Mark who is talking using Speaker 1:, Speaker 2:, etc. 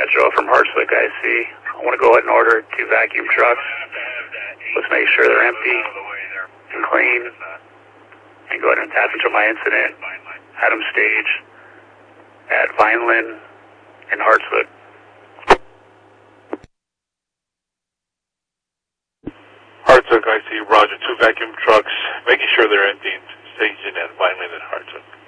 Speaker 1: Metro from Hartswick, IC. I want to go ahead and order 2 vacuum trucks. Let's make sure they're empty and clean. And go ahead and tap into my incident. Adam Stage at Vineland and Hartswick.
Speaker 2: Hartswick, I see. Roger. 2 vacuum trucks, making sure they're empty, staging at Vineland and Hartswick.